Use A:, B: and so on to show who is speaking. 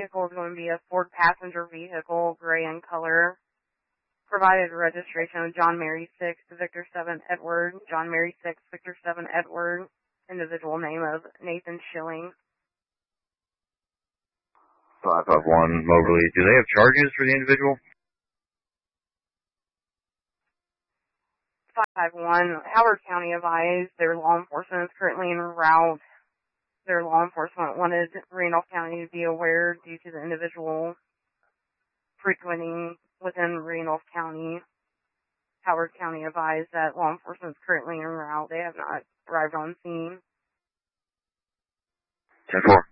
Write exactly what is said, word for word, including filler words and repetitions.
A: vehicle is going to be a Ford passenger vehicle, gray in color. Provided registration of John Mary six, Victor seven Edward, John Mary six, Victor seven Edward, individual name of Nathan Schilling.
B: five five one Moberly. Do they have charges for the individual?
A: five five one, Howard County advised their law enforcement is currently en route. Their law enforcement wanted Randolph County to be aware due to the individual frequenting within Randolph County. Howard County advised that law enforcement is currently en route. They have not arrived on scene.
B: ten four.